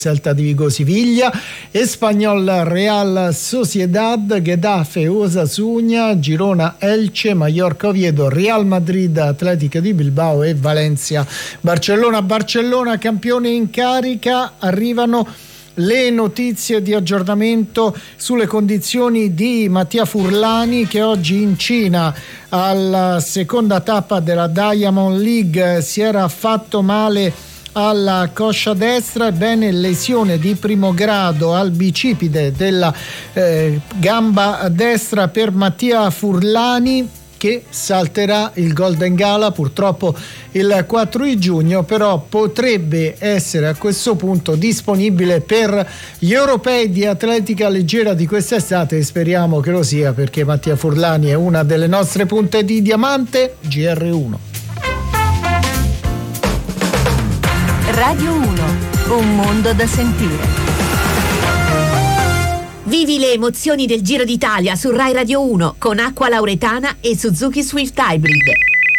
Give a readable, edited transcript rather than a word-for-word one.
Celta di Vigo Siviglia, Espanyol Real Sociedad, Getafe Osasuna, Girona Elche, Mallorca Oviedo, Real Madrid Atletico di Bilbao e Valencia Barcellona. Barcellona campione in carica. Arrivano le notizie di aggiornamento sulle condizioni di Mattia Furlani, che oggi in Cina alla seconda tappa della Diamond League si era fatto male alla coscia destra. Ebbene, lesione di primo grado al bicipite della gamba destra per Mattia Furlani, che salterà il Golden Gala purtroppo il 4 di giugno, però potrebbe essere a questo punto disponibile per gli europei di atletica leggera di quest'estate, e speriamo che lo sia, perché Mattia Furlani è una delle nostre punte di diamante. GR1 Radio 1, un mondo da sentire. Vivi le emozioni del Giro d'Italia su Rai Radio 1 con Acqua Lauretana e Suzuki Swift Hybrid.